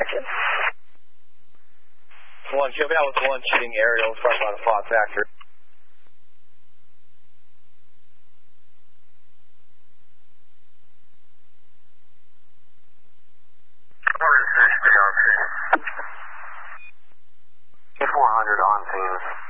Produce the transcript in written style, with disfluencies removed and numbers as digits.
Gotcha. One, Joe, that was one shooting aerial in front by the Fox factory. Beyond 400 on scene.